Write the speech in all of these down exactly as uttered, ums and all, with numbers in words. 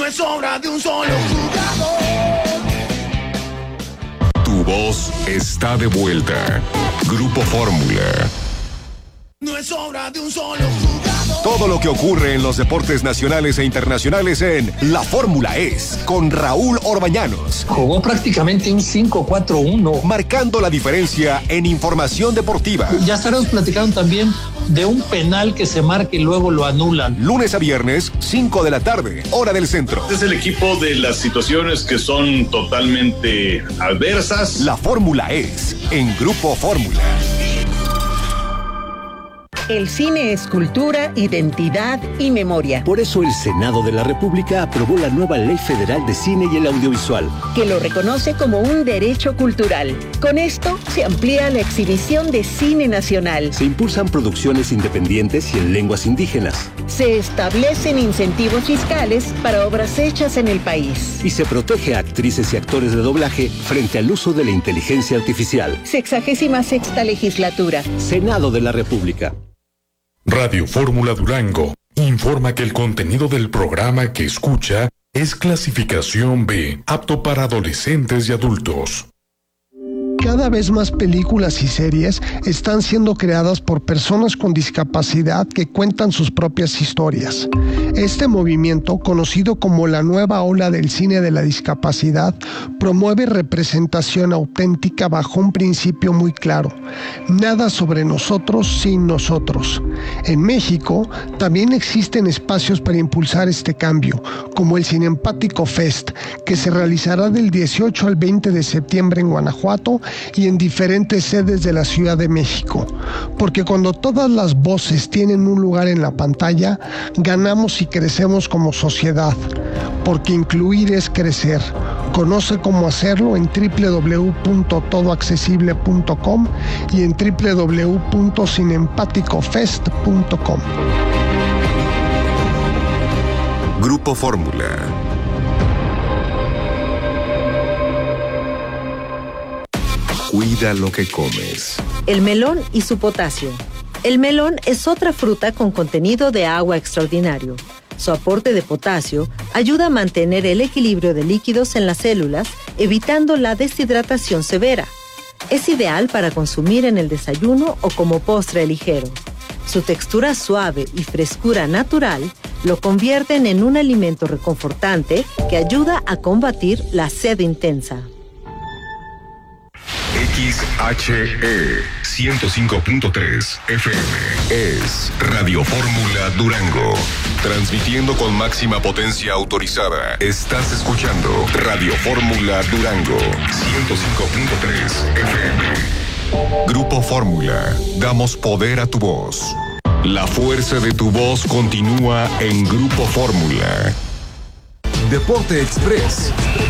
No es obra de un solo jugador. Tu voz está de vuelta. Grupo Fórmula. No es obra de un solo jugador. Todo lo que ocurre en los deportes nacionales e internacionales en La Fórmula es con Raúl Orbañanos. Jugó prácticamente un cinco cuatro uno. Marcando la diferencia en información deportiva. Ya estaremos platicando también de un penal que se marca y luego lo anulan. Lunes a viernes, cinco de la tarde, hora del centro. Es el equipo de las situaciones que son totalmente adversas. La Fórmula es en Grupo Fórmula. El cine es cultura, identidad y memoria. Por eso el Senado de la República aprobó la nueva Ley Federal de Cine y el Audiovisual, que lo reconoce como un derecho cultural. Con esto se amplía la exhibición de cine nacional. Se impulsan producciones independientes y en lenguas indígenas. Se establecen incentivos fiscales para obras hechas en el país. Y se protege a actrices y actores de doblaje frente al uso de la inteligencia artificial. Sexagésima sexta legislatura. Senado de la República. Radio Fórmula Durango informa que el contenido del programa que escucha es clasificación B, apto para adolescentes y adultos. Cada vez más películas y series están siendo creadas por personas con discapacidad que cuentan sus propias historias. Este movimiento, conocido como la nueva ola del cine de la discapacidad, promueve representación auténtica bajo un principio muy claro: nada sobre nosotros sin nosotros. En México también existen espacios para impulsar este cambio, como el Cinempático Fest, que se realizará del dieciocho al veinte de septiembre en Guanajuato y en diferentes sedes de la Ciudad de México. Porque cuando todas las voces tienen un lugar en la pantalla, ganamos y crecemos como sociedad. Porque incluir es crecer. Conoce cómo hacerlo en doble u doble u doble u punto todo accesible punto com y en doble u doble u doble u punto cinempático fest punto com. Grupo Fórmula. Cuida lo que comes. El melón y su potasio. El melón es otra fruta con contenido de agua extraordinario. Su aporte de potasio ayuda a mantener el equilibrio de líquidos en las células, evitando la deshidratación severa. Es ideal para consumir en el desayuno o como postre ligero. Su textura suave y frescura natural lo convierten en un alimento reconfortante que ayuda a combatir la sed intensa. X H E ciento cinco punto tres F M es Radio Fórmula Durango. Transmitiendo con máxima potencia autorizada. Estás escuchando Radio Fórmula Durango ciento cinco punto tres F M. Grupo Fórmula. Damos poder a tu voz. La fuerza de tu voz continúa en Grupo Fórmula. Deporte Express.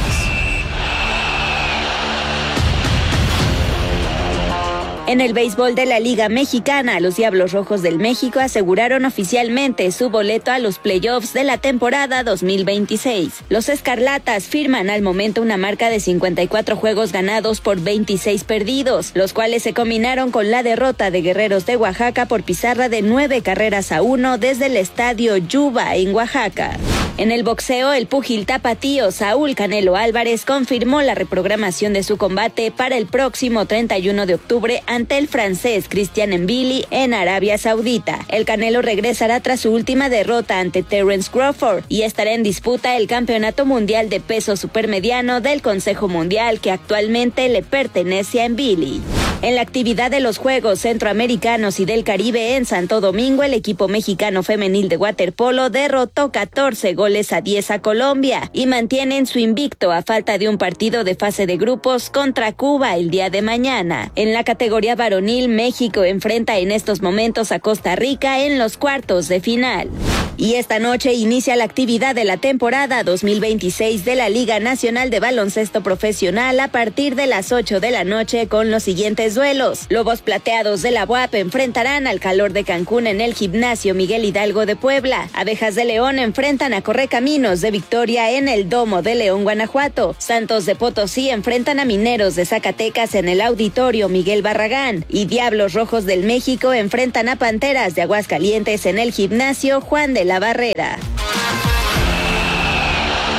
En el béisbol de la Liga Mexicana, los Diablos Rojos del México aseguraron oficialmente su boleto a los playoffs de la temporada dos mil veintiséis. Los Escarlatas firman al momento una marca de cincuenta y cuatro juegos ganados por veintiséis perdidos, los cuales se combinaron con la derrota de Guerreros de Oaxaca por pizarra de nueve carreras a uno desde el estadio Yuba en Oaxaca. En el boxeo, el púgil tapatío Saúl Canelo Álvarez confirmó la reprogramación de su combate para el próximo treinta y uno de octubre ante el francés Christian Mbili en Arabia Saudita. El Canelo regresará tras su última derrota ante Terence Crawford y estará en disputa el campeonato mundial de peso supermediano del Consejo Mundial, que actualmente le pertenece a Mbili. En la actividad de los Juegos Centroamericanos y del Caribe en Santo Domingo, el equipo mexicano femenil de waterpolo derrotó catorce goles a diez a Colombia y mantienen su invicto a falta de un partido de fase de grupos contra Cuba el día de mañana. En la categoría varonil, México enfrenta en estos momentos a Costa Rica en los cuartos de final. Y esta noche inicia la actividad de la temporada dos mil veintiséis de la Liga Nacional de Baloncesto Profesional a partir de las ocho de la noche con los siguientes duelos. Lobos Plateados de la U A P enfrentarán al Calor de Cancún en el Gimnasio Miguel Hidalgo de Puebla. Abejas de León enfrentan a Correcaminos de Victoria en el Domo de León, Guanajuato. Santos de Potosí enfrentan a Mineros de Zacatecas en el Auditorio Miguel Barragán. Y Diablos Rojos del México enfrentan a Panteras de Aguascalientes en el Gimnasio Juan de la Barrera.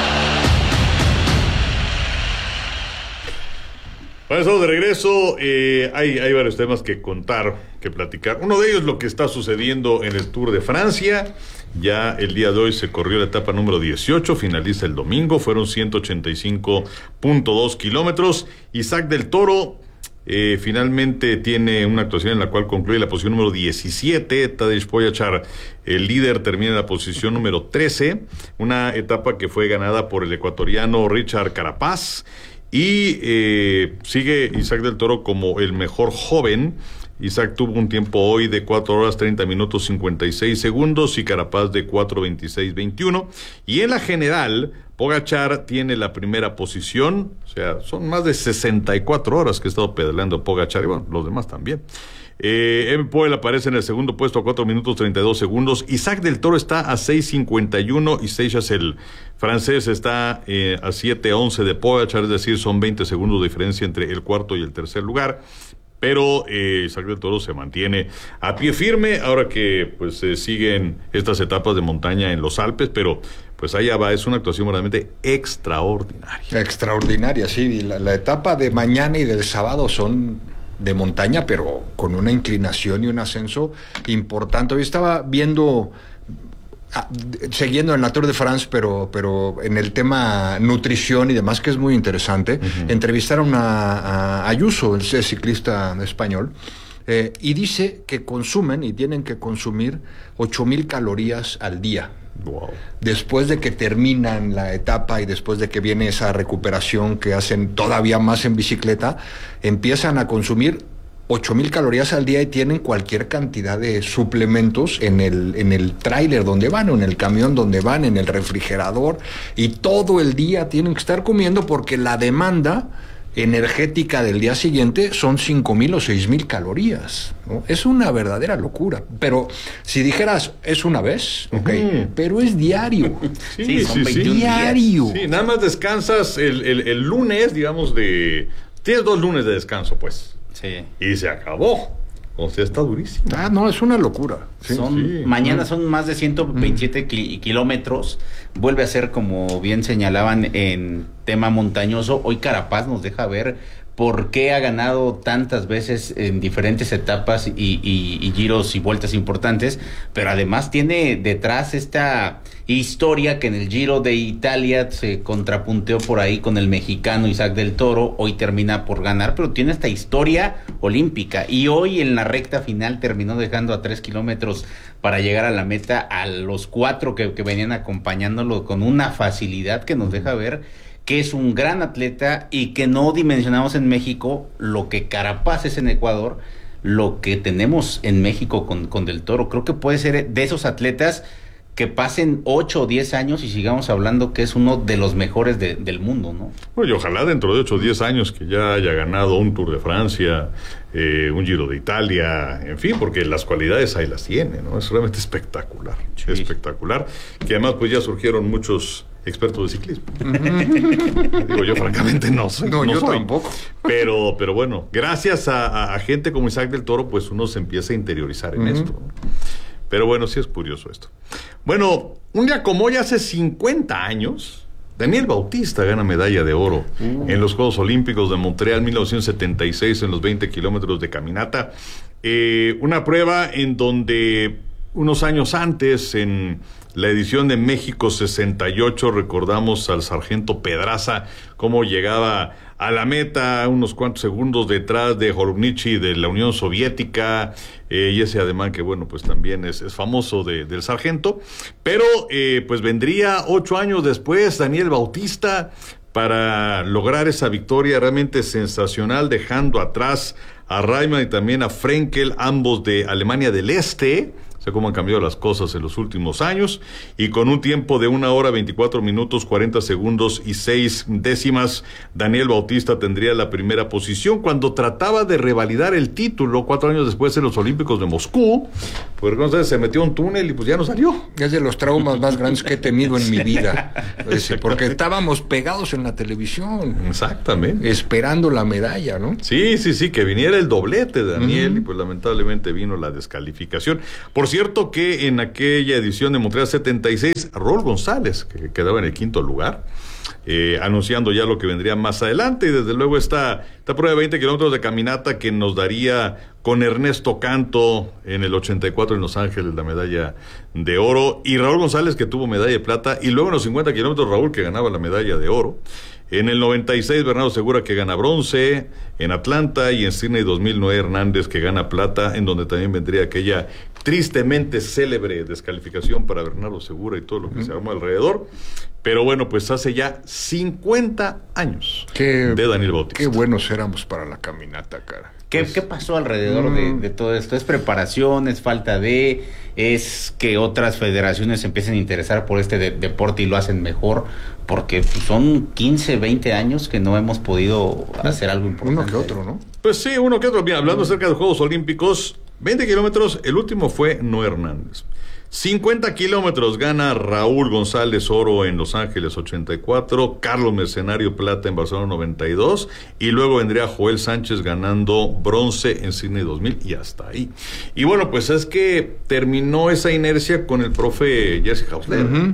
Bueno, estamos de regreso. Eh, hay, hay varios temas que contar, que platicar. Uno de ellos, lo que está sucediendo en el Tour de Francia. Ya el día de hoy se corrió la etapa número dieciocho, finaliza el domingo, fueron ciento ochenta y cinco punto dos kilómetros. Isaac del Toro eh, finalmente tiene una actuación en la cual concluye la posición número diecisiete. Tadej Pogačar, el líder, termina en la posición número trece. Una etapa que fue ganada por el ecuatoriano Richard Carapaz. Y eh, sigue Isaac del Toro como el mejor joven. Isaac tuvo un tiempo hoy de cuatro horas treinta minutos cincuenta y seis segundos y Carapaz de cuatro veintiséis veintiuno. Y en la general, Pogačar tiene la primera posición, o sea, son más de sesenta y cuatro horas que ha estado pedaleando Pogačar, y bueno, los demás también. Eh, M. Poel aparece en el segundo puesto a cuatro minutos treinta y dos segundos. Isaac del Toro está a seis cincuenta y uno y Seixas, el francés, está eh, a siete once de Pogačar, es decir, son veinte segundos de diferencia entre el cuarto y el tercer lugar. Pero eh, Isaac del Toro se mantiene a pie firme ahora que pues eh, siguen estas etapas de montaña en los Alpes, pero pues allá va, es una actuación realmente extraordinaria. Extraordinaria, sí. La, la etapa de mañana y del sábado son de montaña, pero con una inclinación y un ascenso importante. Hoy estaba viendo, ah, siguiendo en la Tour de France, pero, pero en el tema nutrición y demás, que es muy interesante. Uh-huh. Entrevistaron a, a Ayuso, el ciclista español, eh, y dice que consumen y tienen que consumir ocho mil calorías al día. Wow. Después de que terminan la etapa y después de que viene esa recuperación que hacen todavía más en bicicleta, empiezan a consumir ocho mil calorías al día y tienen cualquier cantidad de suplementos en el, en el tráiler donde van, o en el camión donde van, en el refrigerador, y todo el día tienen que estar comiendo porque la demanda energética del día siguiente son cinco mil o seis mil calorías, ¿no? Es una verdadera locura. Pero si dijeras, es una vez, ok, uh-huh. pero es diario. Sí, sí, son sí, sí. Diario. Sí, nada más descansas el, el, el lunes, digamos, de... Tienes dos lunes de descanso, pues. Sí. Y se acabó. O sea, está durísimo. Ah, no, es una locura. Sí, son, sí. Mañana son más de ciento veintisiete mm. ki- kilómetros. Vuelve a ser, como bien señalaban, en tema montañoso. Hoy Carapaz nos deja ver por qué ha ganado tantas veces en diferentes etapas y, y, y giros y vueltas importantes. Pero además tiene detrás esta historia que en el Giro de Italia se contrapunteó por ahí con el mexicano Isaac del Toro. Hoy termina por ganar, pero tiene esta historia olímpica. Y hoy en la recta final terminó dejando a tres kilómetros para llegar a la meta a los cuatro que, que venían acompañándolo con una facilidad que nos deja ver que es un gran atleta y que no dimensionamos en México lo que Carapaz es en Ecuador, lo que tenemos en México con, con Del Toro. Creo que puede ser de esos atletas que pasen ocho o diez años y sigamos hablando que es uno de los mejores de, del mundo, ¿no? Bueno, y ojalá dentro de ocho o diez años que ya haya ganado un Tour de Francia, eh, un Giro de Italia, en fin, porque las cualidades ahí las tiene, ¿no? Es realmente espectacular, sí. espectacular, que además pues ya surgieron muchos expertos de ciclismo. Digo, yo francamente no soy. No, no yo soy. tampoco. Pero, pero bueno, gracias a, a, a gente como Isaac del Toro, pues uno se empieza a interiorizar en uh-huh. esto, ¿no? Pero bueno, sí es curioso esto. Bueno, un día como hoy, hace cincuenta años, Daniel Bautista gana medalla de oro uh. en los Juegos Olímpicos de Montreal mil novecientos setenta y seis en los veinte kilómetros de caminata. Eh, una prueba en donde unos años antes, en la edición de México sesenta y ocho, recordamos al sargento Pedraza, cómo llegaba a la meta unos cuantos segundos detrás de Horunichi de la Unión Soviética, eh, y ese ademán que, bueno, pues también es, es famoso de, del sargento. Pero, eh, pues vendría ocho años después Daniel Bautista para lograr esa victoria realmente sensacional, dejando atrás a Reimann y también a Frenkel, ambos de Alemania del Este. Cómo han cambiado las cosas en los últimos años, y con un tiempo de una hora veinticuatro minutos cuarenta segundos y seis décimas, Daniel Bautista tendría la primera posición. Cuando trataba de revalidar el título cuatro años después en los Olímpicos de Moscú, pues entonces se metió a un túnel y pues ya no salió. Es de los traumas más grandes que he tenido en mi vida, porque estábamos pegados en la televisión. Exactamente. Esperando la medalla, ¿no? Sí, sí, sí, que viniera el doblete de Daniel, uh-huh. y pues lamentablemente vino la descalificación. Por cierto, cierto que en aquella edición de Montreal setenta y seis, Raúl González, que quedaba en el quinto lugar, eh, anunciando ya lo que vendría más adelante, y desde luego esta, esta prueba de veinte kilómetros de caminata que nos daría con Ernesto Canto en el ochenta y cuatro en Los Ángeles la medalla de oro, y Raúl González que tuvo medalla de plata, y luego en los cincuenta kilómetros Raúl que ganaba la medalla de oro. En el noventa y seis, Bernardo Segura que gana bronce en Atlanta, y en Sydney dos mil nueve, Hernández que gana plata, en donde también vendría aquella tristemente célebre descalificación para Bernardo Segura y todo lo que mm. se armó alrededor. Pero bueno, pues hace ya cincuenta años qué, de Daniel Bautista. Qué buenos éramos para la caminata, cara. ¿Qué, Pues, ¿Qué pasó alrededor mm. de, de todo esto? ¿Es preparación? ¿Es falta de...? ¿Es que otras federaciones se empiecen a interesar por este de, deporte y lo hacen mejor? Porque pues, son quince, veinte años que no hemos podido hacer algo importante. Uno que otro, ¿no? Pues sí, uno que otro. Mira, hablando acerca de los Juegos Olímpicos, veinte kilómetros, el último fue Noé Hernández. cincuenta kilómetros gana Raúl González oro en Los Ángeles ochenta y cuatro, Carlos Mercenario plata en Barcelona noventa y dos, y luego vendría Joel Sánchez ganando bronce en Sydney dos mil, y hasta ahí. Y bueno, pues es que terminó esa inercia con el profe Jesse Hausler, uh-huh.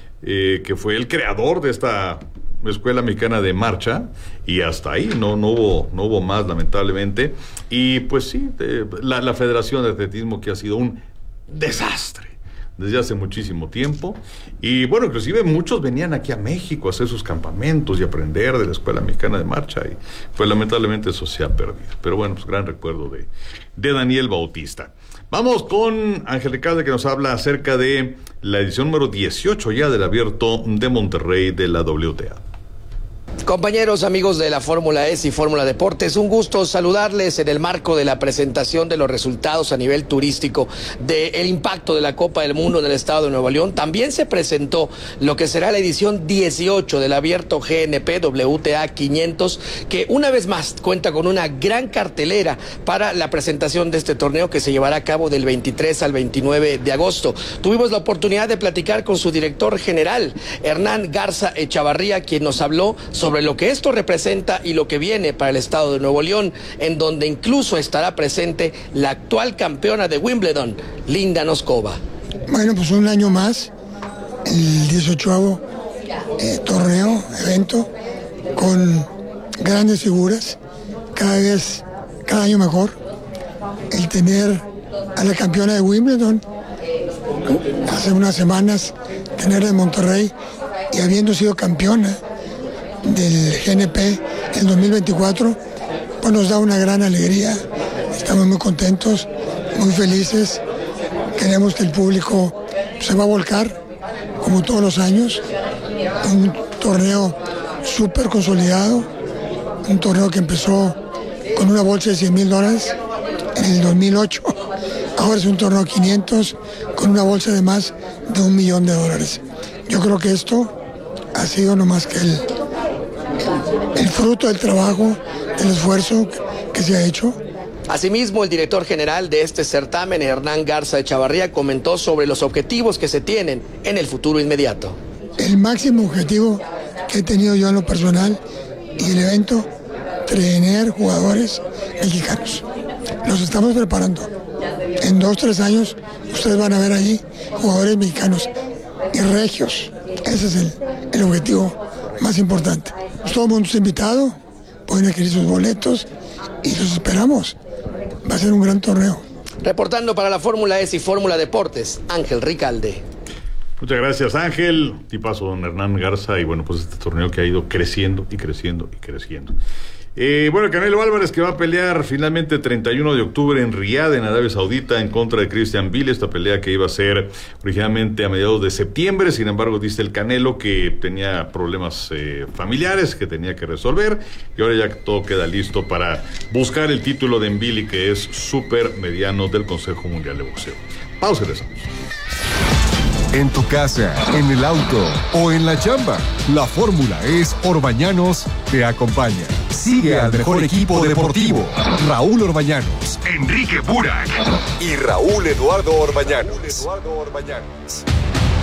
eh, que fue el creador de esta Escuela Mexicana de Marcha, y hasta ahí no, no hubo, no hubo más, lamentablemente. Y pues sí, eh, la, la Federación de Atletismo, que ha sido un desastre desde hace muchísimo tiempo, y bueno, inclusive muchos venían aquí a México a hacer sus campamentos y aprender de la Escuela Mexicana de Marcha, y pues lamentablemente eso se ha perdido. Pero bueno, pues gran recuerdo de, de Daniel Bautista. Vamos con Ángel Ricardo, que nos habla acerca de la edición número dieciocho ya del Abierto de Monterrey de la W T A. Compañeros, amigos de la Fórmula E S y Fórmula Deportes, un gusto saludarles en el marco de la presentación de los resultados a nivel turístico del impacto de la Copa del Mundo en el estado de Nuevo León. También se presentó lo que será la edición dieciocho del Abierto G N P W T A quinientos, que una vez más cuenta con una gran cartelera para la presentación de este torneo, que se llevará a cabo del veintitrés al veintinueve de agosto. Tuvimos la oportunidad de platicar con su director general, Hernán Garza Echavarría, quien nos habló sobre sobre lo que esto representa y lo que viene para el estado de Nuevo León, en donde incluso estará presente la actual campeona de Wimbledon, Linda Noskova. Bueno, pues un año más, el dieciochavo eh, torneo, evento, con grandes figuras, cada vez, cada año mejor. El tener a la campeona de Wimbledon, hace unas semanas, tenerla en Monterrey, y habiendo sido campeona del G N P en dos mil veinticuatro, pues nos da una gran alegría. Estamos muy contentos, muy felices. Queremos que el público se va a volcar, como todos los años. Un torneo súper consolidado, un torneo que empezó con una bolsa de cien mil dólares en el dos mil ocho. Ahora es un torneo quinientos con una bolsa de más de un millón de dólares. Yo creo que esto ha sido no más que el el fruto del trabajo, del esfuerzo que se ha hecho. Asimismo, el director general de este certamen, Hernán Garza Echavarría, comentó sobre los objetivos que se tienen en el futuro inmediato. El máximo objetivo que he tenido yo en lo personal y el evento, tener jugadores mexicanos. Los estamos preparando. En dos, tres años, ustedes van a ver allí jugadores mexicanos y regios. Ese es el, el objetivo más importante. Todo el mundo está invitado, pueden adquirir sus boletos y los esperamos. Va a ser un gran torneo. Reportando para la Fórmula E S y Fórmula Deportes, Ángel Ricalde. Muchas gracias, Ángel. Tipazo, don Hernán Garza. Y bueno, pues este torneo que ha ido creciendo y creciendo y creciendo. Eh, bueno, Canelo Álvarez, que va a pelear finalmente treinta y uno de octubre en Riyadh, en Arabia Saudita, en contra de Christian Bale. Esta pelea que iba a ser originalmente a mediados de septiembre. Sin embargo, dice el Canelo que tenía problemas eh, familiares que tenía que resolver, y ahora ya todo queda listo para buscar el título de Bale, que es súper mediano del Consejo Mundial de Boxeo. Pausa y regresamos. En tu casa, en el auto o en la chamba, la fórmula es Orbañanos te acompaña. Sigue al mejor equipo deportivo, Raúl Orbañanos, Enrique Burak y Raúl Eduardo Orbañanos. Raúl Eduardo Orbañanos.